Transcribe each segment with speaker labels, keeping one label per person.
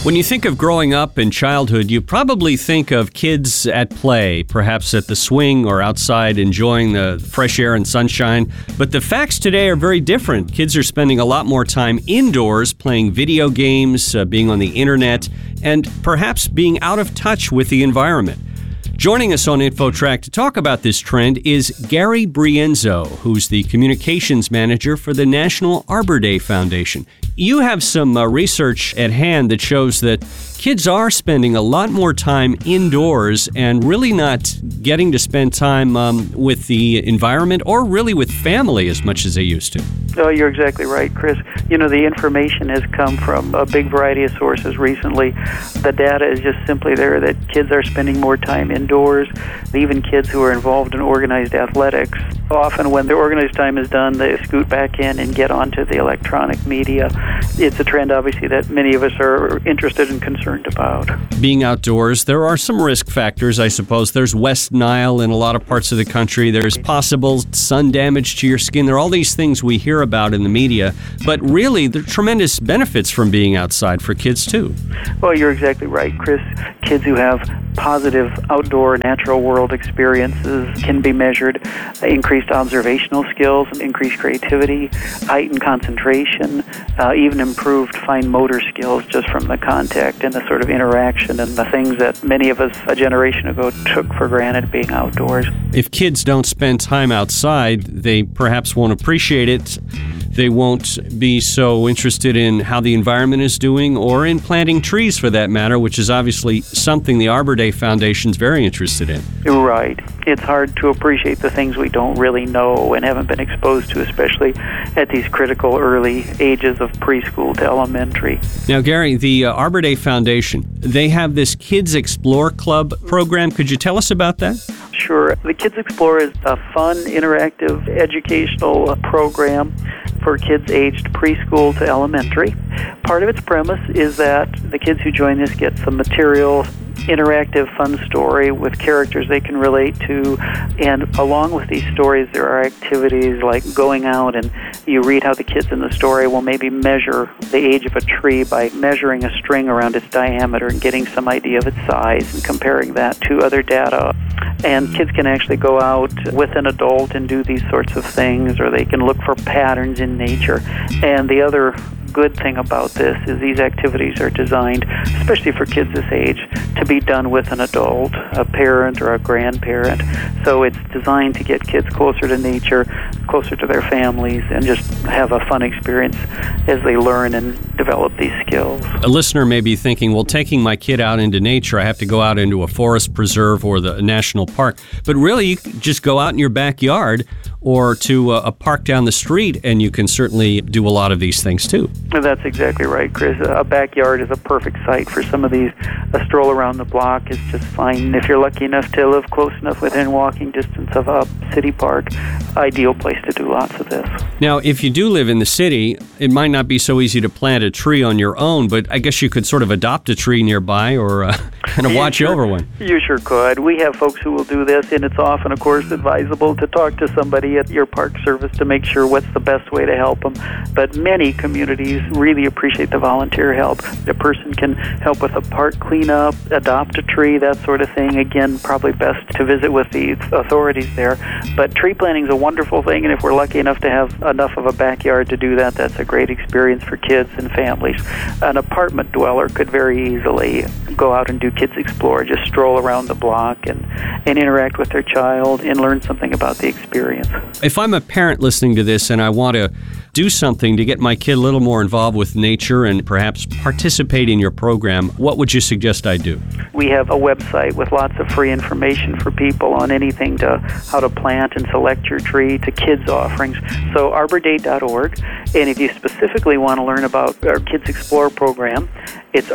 Speaker 1: When you think of growing up in childhood, you probably think of kids at play, perhaps at the swing or outside enjoying the fresh air and sunshine. But the facts today are very different. Kids are spending a lot more time indoors playing video games, being on the internet, and perhaps being out of touch with the environment. Joining us on InfoTrack to talk about this trend is Gary Brienzo, who's the communications manager for the National Arbor Day Foundation. You have some research at hand that shows that kids are spending a lot more time indoors and really not getting to spend time with the environment or really with family as much as they used to.
Speaker 2: Oh, you're exactly right, Chris. You know, the information has come from a big variety of sources recently. The data is just simply there that kids are spending more time indoors. Even kids who are involved in organized athletics, often when their organized time is done, they scoot back in and get onto the electronic media. It's a trend, obviously, that many of us are interested and concerned about.
Speaker 1: Being outdoors, there are some risk factors, I suppose. There's West Nile in a lot of parts of the country. There's possible sun damage to your skin. There are all these things we hear about in the media, but really, there are tremendous benefits from being outside for kids, too.
Speaker 2: Well, you're exactly right, Chris. Kids who have positive outdoor natural world experiences can be measured. Increased observational skills, increased creativity, heightened concentration, even improved fine motor skills just from the contact and the sort of interaction and the things that many of us a generation ago took for granted being outdoors.
Speaker 1: If kids don't spend time outside, they perhaps won't appreciate it. They won't be so interested in how the environment is doing or in planting trees for that matter, which is obviously something the Arbor Day Foundation is very interested in.
Speaker 2: You're right. It's hard to appreciate the things we don't really know and haven't been exposed to, especially at these critical early ages of preschool to elementary.
Speaker 1: Now, Gary, the Arbor Day Foundation, they have this Kids Explore Club program. Could you tell us about that?
Speaker 2: Sure. The Kids Explore is a fun, interactive, educational program for kids aged preschool to elementary. Part of its premise is that the kids who join this get some material, interactive, fun story with characters they can relate to, and along with these stories there are activities like going out and you read how the kids in the story will maybe measure the age of a tree by measuring a string around its diameter and getting some idea of its size and comparing that to other data. And kids can actually go out with an adult and do these sorts of things, or they can look for patterns in nature. And the other good thing about this is these activities are designed, especially for kids this age, to be done with an adult, a parent or a grandparent. So it's designed to get kids closer to nature, closer to their families, and just have a fun experience as they learn and develop these skills.
Speaker 1: A listener may be thinking, well, taking my kid out into nature, I have to go out into a forest preserve or the national park. But really, you can just go out in your backyard or to a park down the street, and you can certainly do a lot of these things too.
Speaker 2: That's exactly right, Chris. A backyard is a perfect site for some of these. A stroll around the block is just fine. If you're lucky enough to live close enough within walking distance of a city park, ideal place to do lots of this.
Speaker 1: Now, if you do live in the city, it might not be so easy to plant a tree on your own, but I guess you could sort of adopt a tree nearby or kind of watch over one.
Speaker 2: You sure could. We have folks who will do this, and it's often, of course, advisable to talk to somebody at your park service to make sure what's the best way to help them. But many communities really appreciate the volunteer help. A person can help with a park cleanup, adopt a tree, that sort of thing. Again, probably best to visit with the authorities there. But tree planting is a wonderful thing, and if we're lucky enough to have enough of a backyard to do that, that's a great experience for kids and families. An apartment dweller could very easily go out and do Kids Explore, just stroll around the block and interact with their child and learn something about the experience.
Speaker 1: If I'm a parent listening to this and I want to do something to get my kid a little more involved with nature and perhaps participate in your program, what would you suggest I do?
Speaker 2: We have a website with lots of free information for people on anything to how to plant and select your tree to kids offerings. So arborday.org. And if you specifically want to learn about our Kids Explore program, it's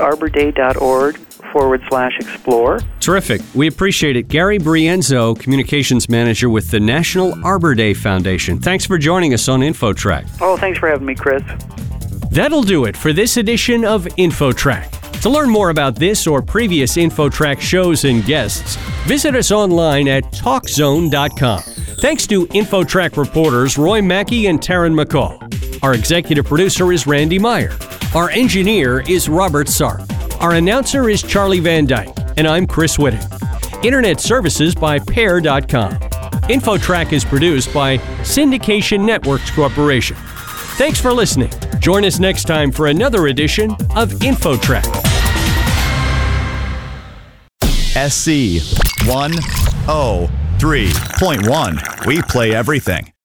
Speaker 2: arborday.org/explore.
Speaker 1: Terrific. We appreciate it. Gary Brienzo, Communications Manager with the National Arbor Day Foundation. Thanks for joining us on InfoTrack.
Speaker 2: Oh, thanks for having me, Chris.
Speaker 1: That'll do it for this edition of InfoTrack. To learn more about this or previous InfoTrack shows and guests, visit us online at TalkZone.com. Thanks to InfoTrack reporters Roy Mackey and Taryn McCall. Our executive producer is Randy Meyer. Our engineer is Robert Sark. Our announcer is Charlie Van Dyke, and I'm Chris Whitting. Internet services by Pair.com. InfoTrack is produced by Syndication Networks Corporation. Thanks for listening. Join us next time for another edition of InfoTrack.
Speaker 3: SC 103.1. We play everything.